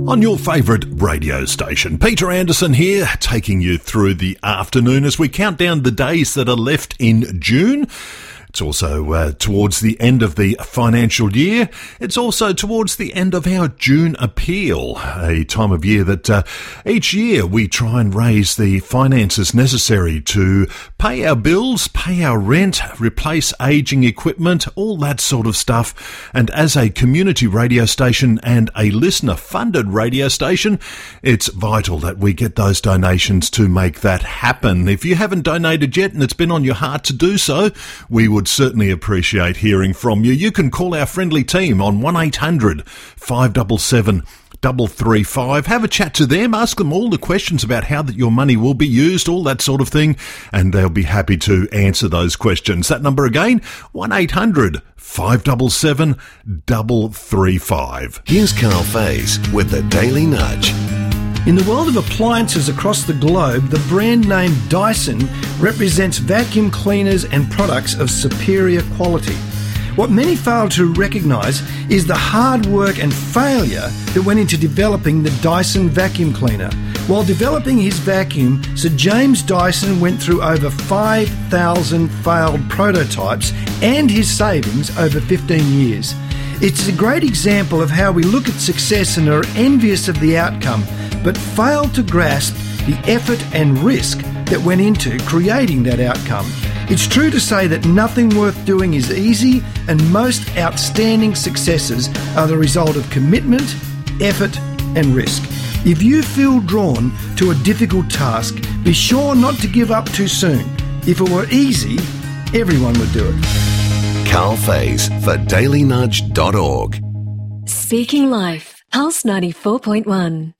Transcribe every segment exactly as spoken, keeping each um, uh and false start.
On your favourite radio station. Peter Anderson here, taking you through the afternoon as we count down the days that are left in June. It's also uh, towards the end of the financial year. It's also towards the end of our June appeal, a time of year that uh, each year we try and raise the finances necessary to pay our bills, pay our rent, replace ageing equipment, all that sort of stuff. And as a community radio station and a listener-funded radio station, it's vital that we get those donations to make that happen. If you haven't donated yet and it's been on your heart to do so, we would certainly appreciate hearing from you. You can call our friendly team on one eight hundred five seven seven three three five. Have a chat to them, ask them all the questions about how that your money will be used, all that sort of thing, and they'll be happy to answer those questions. That number again, one eight hundred five seven seven three three five. Here's Carl Faze with the Daily Nudge. In the world of appliances across the globe, the brand name Dyson represents vacuum cleaners and products of superior quality. What many fail to recognise is the hard work and failure that went into developing the Dyson vacuum cleaner. While developing his vacuum, Sir James Dyson went through over five thousand failed prototypes and his savings over fifteen years. It's a great example of how we look at success and are envious of the outcome, but fail to grasp the effort and risk that went into creating that outcome. It's true to say that nothing worth doing is easy, and most outstanding successes are the result of commitment, effort, and risk. If you feel drawn to a difficult task, be sure not to give up too soon. If it were easy, everyone would do it. Carl Faze for daily nudge dot org. Speaking Life, Pulse ninety-four point one.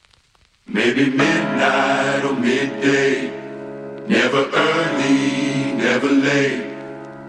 Maybe midnight or midday, never early, never late.